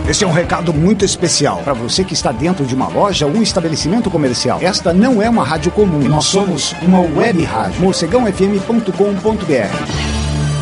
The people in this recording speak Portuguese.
Esse é um recado muito especial para você que está dentro de uma loja ou um estabelecimento comercial. Esta não é uma rádio comum. Nós somos uma web rádio. morcegãofm.com.br.